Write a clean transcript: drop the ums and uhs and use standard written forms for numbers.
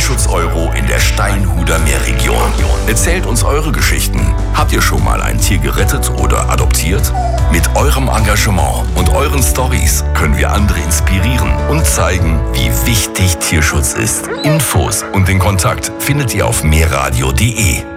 Tierschutz-Euro in der Steinhuder Meerregion. Erzählt uns eure Geschichten. Habt ihr schon mal ein Tier gerettet oder adoptiert? Mit eurem Engagement und euren Storys können wir andere inspirieren und zeigen, wie wichtig Tierschutz ist. Infos und den Kontakt findet ihr auf meerradio.de.